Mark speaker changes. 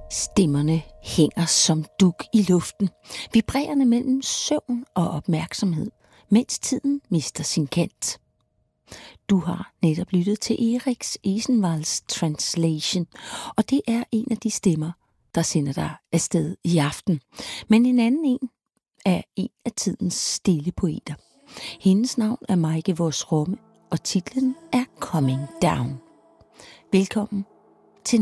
Speaker 1: Stemmerne hænger som dug i luften, vibrerende mellem søvn og opmærksomhed, mens tiden mister sin kant. Du har netop lyttet til Eriks Esenvalds Translation, og det er en af de stemmer, der sender dig afsted i aften. Men en anden en er en af tidens stille poeter. Hendes navn er Maike Voss Romme, og titlen er Coming Down. Velkommen